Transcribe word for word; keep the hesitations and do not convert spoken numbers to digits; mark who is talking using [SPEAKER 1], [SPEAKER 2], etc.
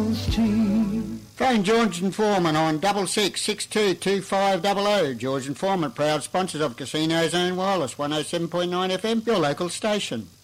[SPEAKER 1] Charles G.
[SPEAKER 2] Phone George and Foreman on double six six two two five double oh. George and Foreman, proud sponsors of Casino Zone Wireless, one oh seven point nine F M, your local station.